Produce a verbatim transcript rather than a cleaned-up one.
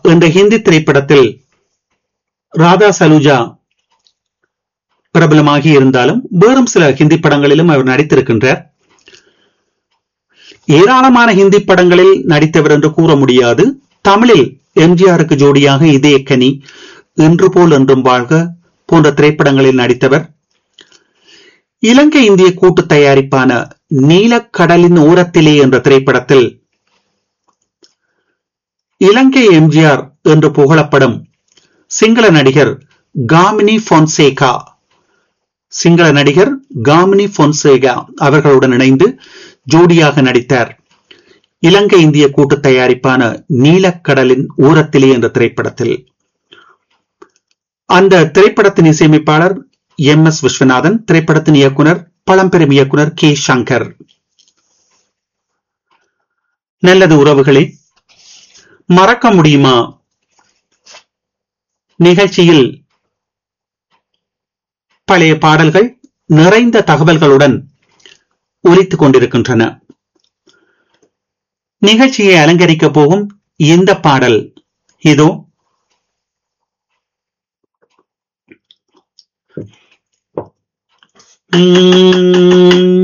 என்ற ஹிந்தி திரைப்படத்தில் ராதா சலூஜா பிரபலமாகி இருந்தாலும் வேறும் சில ஹிந்தி படங்களிலும் அவர் நடித்திருக்கின்றார். ஏராளமான ஹிந்தி படங்களில் நடித்தவர் என்று கூற முடியாது. தமிழில் எம்ஜிஆருக்கு ஜோடியாக இதயக்கனி, இன்று போல் என்றும் வாழ்க போன்ற திரைப்படங்களில் நடித்தவர். இலங்கை இந்திய கூட்டு தயாரிப்பான நீலக்கடலின் ஓரத்திலே என்ற திரைப்படத்தில் இலங்கை எம்ஜிஆர் என்று புகழப்படும் சிங்கள நடிகர் காமினி பொன்சேகா சிங்கள நடிகர் காமினி பொன்சேகா அவர்களுடன் இணைந்து ஜோடியாக நடித்தார். இலங்கை இந்திய கூட்டு தயாரிப்பான நீலக்கடலின் ஓரத்திலே என்ற திரைப்படத்தில். அந்த திரைப்படத்தின் இசையமைப்பாளர் எம் எஸ் விஸ்வநாதன், திரைப்படத்தின் இயக்குனர் பழம்பெரும் இயக்குனர் கே சங்கர். நல்லது உறவுகளே, மறக்க முடியுமா நிகழ்ச்சியில் பழைய பாடல்கள் நிறைந்த தகவல்களுடன் ஒலித்துக் கொண்டிருக்கின்றன. நிகழ்ச்சியை அலங்கரிக்க போகும் இந்த பாடல் இதோ. உம்